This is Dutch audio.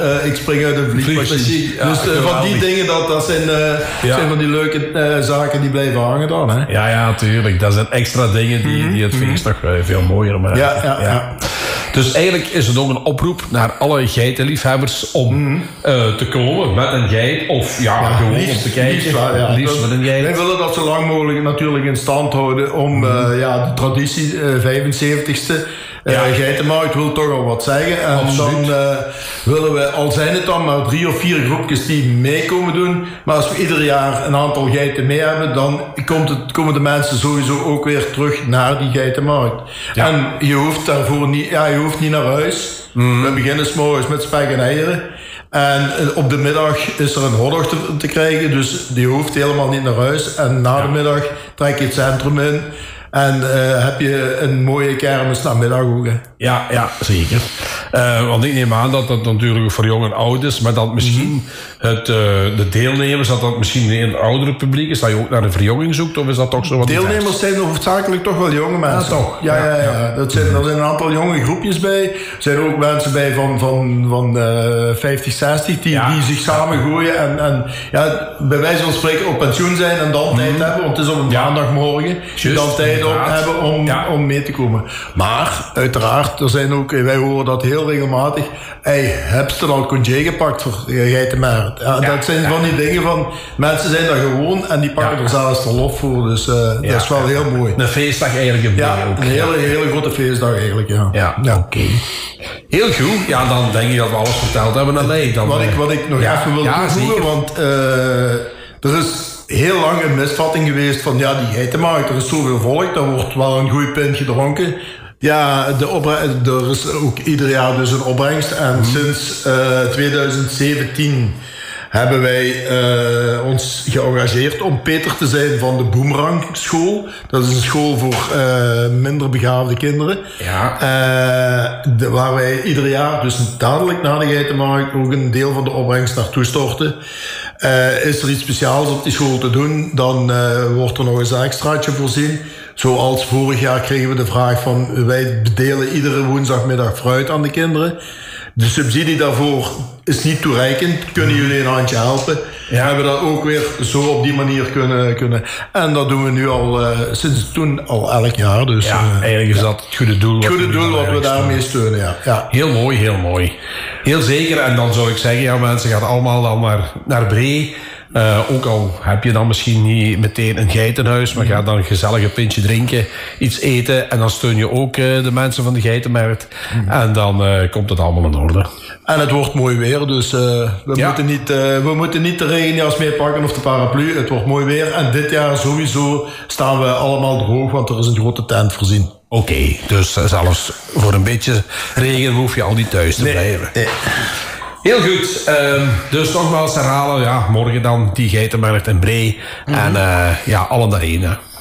ik spring uit een vliegmachine. Ja, dus van die dingen, dat zijn van die leuke zaken die blijven hangen dan. Hè? Ja, tuurlijk. Dat zijn extra dingen die het feest nog veel mooier maken. Ja. Dus eigenlijk is het ook een oproep naar alle geitenliefhebbers om te komen met een geit. Of gewoon om te kijken. Liefst met een geit. Wij willen dat zo lang mogelijk natuurlijk in stand houden om de traditie 75ste geitenmarkt wil toch al wat zeggen. En dan willen we, al zijn het dan maar 3 of 4 groepjes die meekomen doen. Maar als we ieder jaar een aantal geiten mee hebben, dan komen de mensen sowieso ook weer terug naar die geitenmarkt. Ja. En je hoeft daarvoor niet, je hoeft niet naar huis. We beginnen 's morgens met spek en eieren. En op de middag is er een hotdog te krijgen, dus die hoeft helemaal niet naar huis. En na de middag trek je het centrum in. En heb je een mooie kermis namiddag ook. Hè? Ja, zeker. Want ik neem aan dat dat natuurlijk voor jong en oud is, maar dat misschien de deelnemers, dat misschien een oudere publiek is, dat je ook naar een verjonging zoekt, of is dat toch zo wat? Deelnemers zijn hoofdzakelijk toch wel jonge mensen. Ja, toch? Ja. Er zijn een aantal jonge groepjes bij. Er zijn ook mensen bij van 50, 60 die zich samengooien en bij wijze van spreken op pensioen zijn en dan tijd hebben, want het is op een maandagmorgen, dan tijd hebben om mee te komen. Maar uiteraard, er zijn ook, wij horen dat heel regelmatig, heb je al congé gepakt voor geitenmarkt? Dat zijn van die dingen van, mensen zijn daar gewoon en die pakken er zelfs verlof voor, dus dat is wel heel mooi. Een feestdag eigenlijk ook. Een hele grote feestdag eigenlijk, ja. Oké. Heel goed. Ja, dan denk ik dat we alles verteld hebben. Wat ik nog even wil toevoegen, want er is heel lang een misvatting geweest van die geitenmarkt, er is zoveel volk, daar wordt wel een goed pint gedronken. Ja, er is ook ieder jaar dus een opbrengst en sinds 2017 hebben wij ons geëngageerd om Peter te zijn van de Boomerang School. Dat is een school voor minder begaafde kinderen. Ja. Waar wij ieder jaar, dus dadelijk na de geitenmarkt, ook een deel van de opbrengst naartoe storten. Is er iets speciaals op die school te doen, dan wordt er nog eens een extraatje voorzien. Zoals vorig jaar kregen we de vraag van, wij bedelen iedere woensdagmiddag fruit aan de kinderen. De subsidie daarvoor is niet toereikend. Kunnen jullie een handje helpen? We hebben dat ook weer zo op die manier kunnen. En dat doen we nu al sinds toen al elk jaar. Dus, eigenlijk is dat het goede doel. Het goede doel wat we daarmee steunen, ja. Heel mooi. Heel zeker. En dan zou ik zeggen, mensen, gaan allemaal dan naar Bree. Ook al heb je dan misschien niet meteen een geitenhuis, maar ga dan een gezellige pintje drinken, iets eten en dan steun je ook de mensen van de geitenmarkt. En dan komt het allemaal in orde. En het wordt mooi weer, dus we moeten niet de regenjas meepakken of de paraplu. Het wordt mooi weer en dit jaar sowieso staan we allemaal droog, want er is een grote tent voorzien. Oké, dus zelfs voor een beetje regen hoef je al niet thuis te blijven. Nee. Heel goed. Dus nogmaals herhalen. Morgen dan die geitenmarkt in Bree. En allen daarheen.